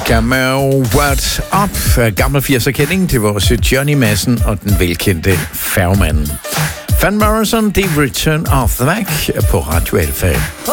Gammel What's Up. Gammel 80'er-kending til vores Johnny Madsen og den velkendte færgemand. Van Morrison, The Return of the Mac på Radio Alfa.